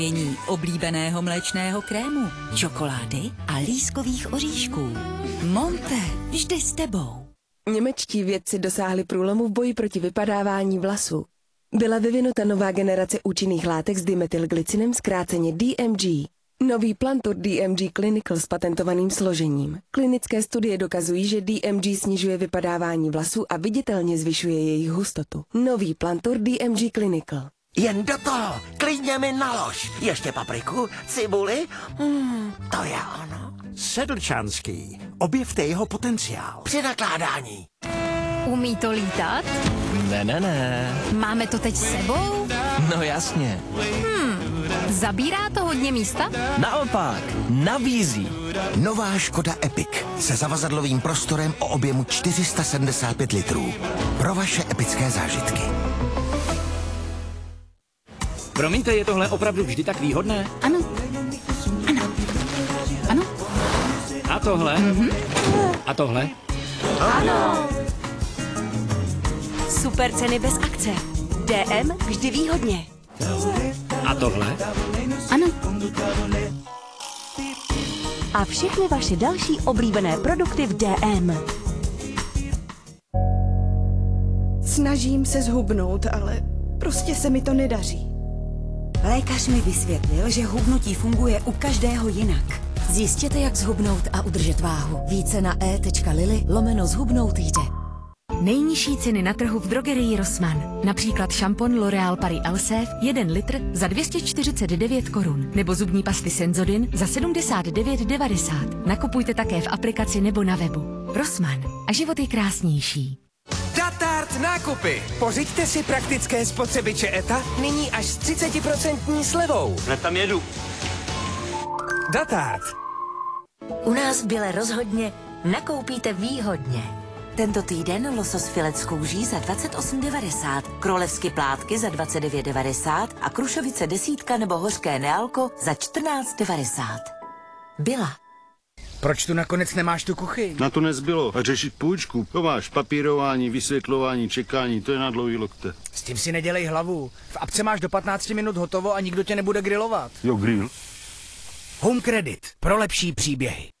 oblíbeného mléčného krému, čokolády a lískových oříšků. Monte, vždy s tebou. Němečtí vědci dosáhli průlomu v boji proti vypadávání vlasů. Byla vyvinuta nová generace účinných látek s dimetylglycinem, zkráceně DMG. Nový Plantur DMG Clinical s patentovaným složením. Klinické studie dokazují, že DMG snižuje vypadávání vlasů a viditelně zvyšuje jejich hustotu. Nový Plantur DMG Clinical. Jen do toho, klidně mi nalož. Ještě papriku, cibuli, to je ono. Sedlčanský, objevte jeho potenciál. Při nakládání. Umí to lítat? Ne. Máme to teď s sebou? No jasně. Zabírá to hodně místa? Naopak, nabízí. Nová Škoda Epic se zavazadlovým prostorem o objemu 475 litrů. Pro vaše epické zážitky. Promiňte, je tohle opravdu vždy tak výhodné? Ano. A tohle? A tohle? Ano. Super ceny bez akce. DM vždy výhodně. A tohle? Ano. A všechny vaše další oblíbené produkty v DM. Snažím se zhubnout, ale prostě se mi to nedaří. Lékař mi vysvětlil, že hubnutí funguje u každého jinak. Zjistěte, jak zhubnout a udržet váhu. Více na e.lily/zhubnout jde. Nejnižší ceny na trhu v drogerii Rossmann. Například šampon L'Oréal Paris Elseve 1 litr za 249 korun. Nebo zubní pasty Senzodin za 79,90. Nakupujte také v aplikaci nebo na webu. Rossmann. A život je krásnější. Datart nákupy. Pořiďte si praktické spotřebiče ETA nyní až s 30% slevou. Hned tam jedu. Datart. U nás v Bile rozhodně nakoupíte výhodně. Tento týden losos filet s kouží za 28,90, królevsky plátky za 29,90 a krušovice desítka nebo hořké nealko za 14,90. Byla. Proč tu nakonec nemáš tu kuchyň? Na to nezbylo. A řešit půjčku. To máš papírování, vysvětlování, čekání, to je na dlouhý lokte. S tím si nedělej hlavu. V apce máš do 15 minut hotovo a nikdo tě nebude grilovat. Jo, grill. Home Credit. Pro lepší příběhy.